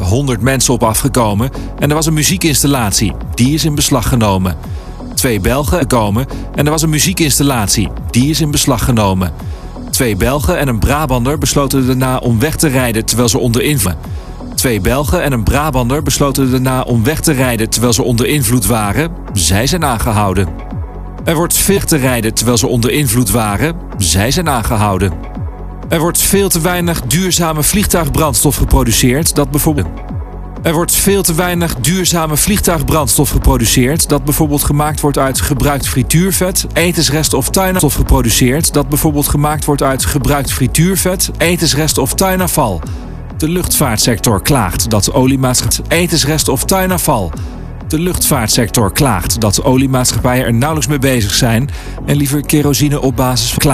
100 mensen op afgekomen en er was een muziekinstallatie. Die is in beslag genomen. 2 Belgen komen en er was een muziekinstallatie. Die is in beslag genomen. 2 Belgen en een Brabander besloten daarna om weg te rijden terwijl ze onder invloed. 2 Belgen en een Brabander besloten daarna om weg te rijden terwijl ze onder invloed waren. Zij zijn aangehouden. Er wordt veel te rijden terwijl ze onder invloed waren. Zij zijn aangehouden. Er wordt veel te weinig duurzame vliegtuigbrandstof geproduceerd dat bijvoorbeeld... Er wordt veel te weinig duurzame vliegtuigbrandstof geproduceerd dat bijvoorbeeld gemaakt wordt uit gebruikt frituurvet, etensrest of tuinafval geproduceerd dat bijvoorbeeld gemaakt wordt uit gebruikt frituurvet, etensrest of tuinafval. De luchtvaartsector klaagt dat etensrest of tuinafval. De luchtvaartsector klaagt dat oliemaatschappijen er nauwelijks mee bezig zijn en liever kerosine op basis van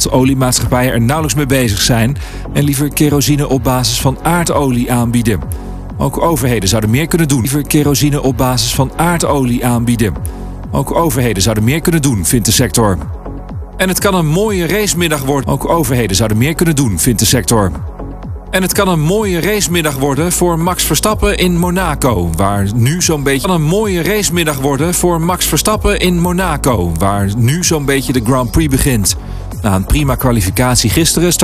aardolie aanbieden. Ook overheden zouden meer kunnen doen. Liever kerosine op basis van aardolie aanbieden. Ook overheden zouden meer kunnen doen, vindt de sector. En het kan een mooie racemiddag worden. Ook overheden zouden meer kunnen doen, vindt de sector. En het kan een mooie racemiddag worden voor Max Verstappen in Monaco, waar nu zo'n beetje... Het kan een mooie racemiddag worden voor Max Verstappen in Monaco, waar nu zo'n beetje de Grand Prix begint. Na een prima kwalificatie gisteren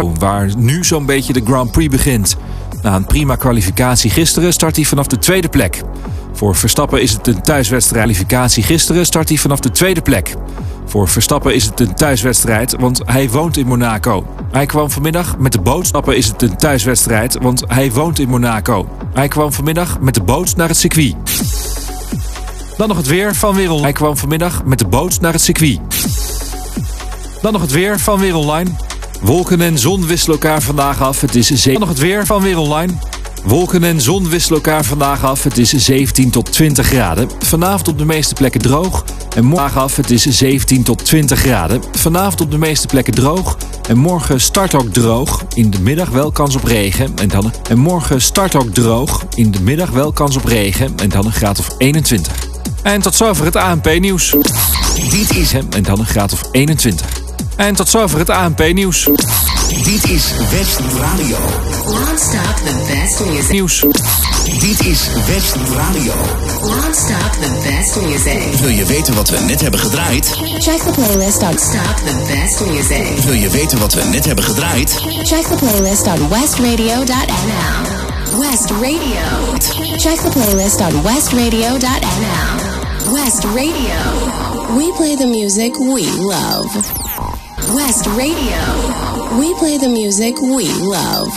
start hij vanaf de tweede plek. Voor Verstappen is het een thuiswedstrijd. Voor Verstappen is het een thuiswedstrijd, want hij woont in Monaco. Hij kwam vanmiddag met de boot naar het circuit. Dan nog het weer van Weer Online. Hij kwam vanmiddag met de boot naar het circuit. Dan nog het weer van Weer Online. Wolken en zon wisselen elkaar vandaag af. Het is Dan nog het weer van Weer Online. Wolken en zon wisselen elkaar vandaag af. Het is 17 tot 20 graden. Vanavond op de meeste plekken droog. En morgen af. Het is 17 tot 20 graden. Vanavond op de meeste plekken droog. En morgen start ook droog. In de middag wel kans op regen. En morgen start ook droog. In de middag wel kans op regen. En dan een graad of 21. En tot zover het ANP-nieuws. Dit is hem. En dan een graad of 21. En tot zover het ANP-nieuws. Dit is West Radio. Non-stop the best music. Nieuws. Dit is West Radio. Non-stop the best music. Wil je weten wat we net hebben gedraaid? Check the playlist on Stop the best music. Wil je weten wat we net hebben gedraaid? Check the playlist on westradio.nl. West Radio. Check the playlist on westradio.nl. West Radio. We play the music we love. West Radio. We play the music we love.